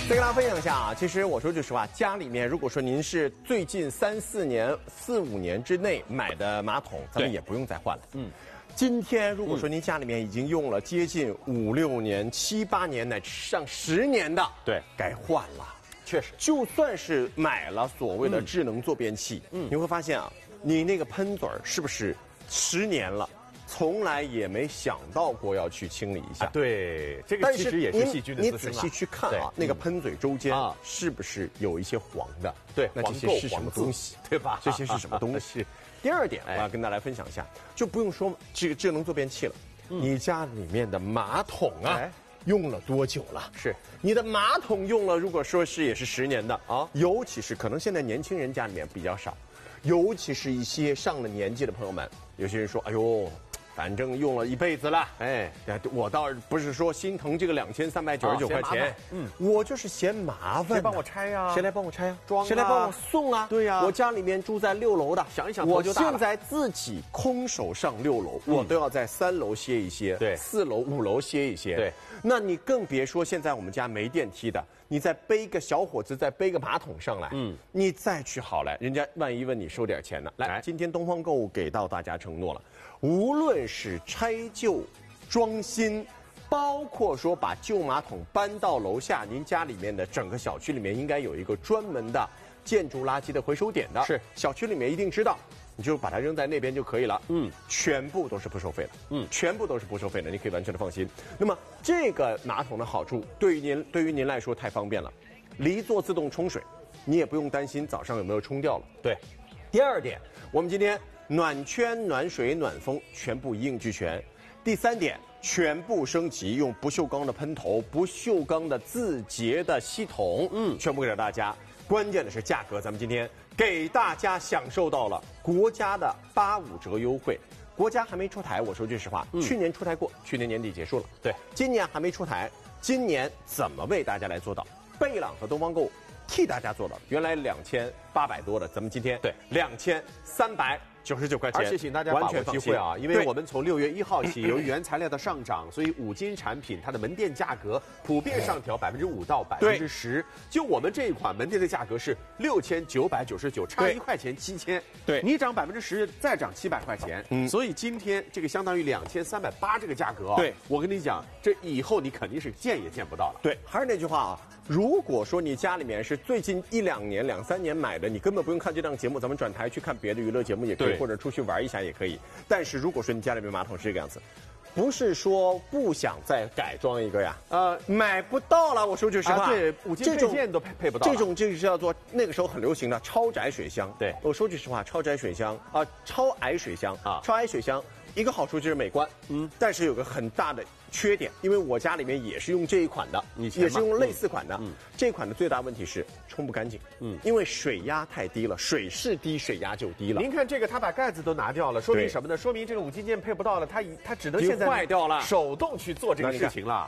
再跟大家分享一下啊，其实我说句实话，家里面如果说您是最近3、4年、4、5年之内买的马桶，咱们也不用再换了。今天如果说您家里面已经用了接近5、6年、7、8年乃至上10年的， 对， 该换了。 确实， 就算是买了所谓的智能坐便器，你会发现啊，你那个喷嘴是不是10年了？从来也没想到过要去清理一下。 对，这个其实也是细菌的滋生。 你仔细去看啊，那个喷嘴周间是不是有一些黄的？ 对， 那这些是什么东西？ 对吧？ 这些是什么东西？第二点，我要跟大家分享一下，就不用说这个智能坐便器了，你家里面的马桶啊。用了多久了？ 是你的马桶用了，如果说是也是10年的啊，尤其是可能现在年轻人家里面比较少，尤其是一些上了年纪的朋友们，有些人说，哎呦，反正用了一辈子了，哎，我倒不是说心疼这个2399块钱，我就是嫌麻烦， 谁帮我拆呀？ 谁来帮我拆呀？ 装啊？ 谁来帮我送啊？ 对呀， 我家里面住在6楼的， 想一想， 我现在自己空手上6楼，我都要在3楼歇一歇， 对 ，4楼、5楼歇一歇， 对。 那你更别说现在我们家没电梯的，你再背个小伙子再背个马桶上来，你再去好来，人家万一问你收点钱呢？来，今天东方购物给到大家承诺了，无论是拆旧、装新，包括说把旧马桶搬到楼下，您家里面的整个小区里面应该有一个专门的建筑垃圾的回收点的， 是小区里面一定知道。你就把它扔在那边就可以了，全部都是不收费的，全部都是不收费的，你可以完全的放心。那么这个马桶的好处，对于您来说太方便了，离座自动冲水，你也不用担心早上有没有冲掉了。 对， 第二点，我们今天暖圈、暖水、暖风全部一应俱全。第三点，全部升级，用不锈钢的喷头、不锈钢的自洁的系统，全部给到大家。关键的是价格，咱们今天给大家享受到了国家的85折优惠。国家还没出台，我说句实话，去年出台过，去年年底结束了。 对，今年还没出台，今年怎么为大家来做到？贝朗和东方购物替大家做到，原来2800多的，咱们今天对 2399块钱， 而且请大家把握机会啊，因为我们从6月1号起，由于原材料的上涨，所以5金产品它的门店价格普遍上调5%到10%。就我们这一款门店的价格是6999，差1块钱7000。 对， 你涨10%，再涨700块钱。所以今天这个相当于2380这个价格。 对， 我跟你讲，这以后你肯定是见也见不到了。 对，还是那句话啊，如果说你家里面是最近1、2年、2、3年买的，你根本不用看这档节目，咱们转台去看别的娱乐节目也可以。或者出去玩一下也可以，但是如果说你家里面马桶是这个样子，不是说不想再改装一个呀，买不到了。我说句实话， 对，5金配件都配不到。 这种就是叫做那个时候很流行的超窄水箱。 对， 我说句实话，超窄水箱啊，超矮水箱啊，超矮水箱一个好处就是美观，但是有个很大的缺点，因为我家里面也是用这一款的，也是用类似款的，这款的最大问题是冲不干净，因为水压太低了，水是低，水压就低了。 您看这个，它把盖子都拿掉了，说明什么呢？说明这个5金件配不到了，它只能现在坏掉了， 手动去做这个事情了。